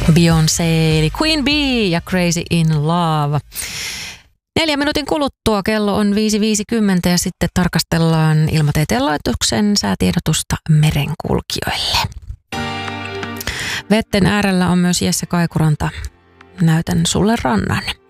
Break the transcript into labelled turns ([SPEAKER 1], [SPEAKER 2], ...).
[SPEAKER 1] Beyoncé eli Queen Bee ja Crazy in Love. 4 minuutin kuluttua kello on 5.50 ja sitten tarkastellaan Ilmatieteen laitoksen säätiedotusta merenkulkijoille. Vetten äärellä on myös Jesse Kaikuranta. Näytän sulle rannan.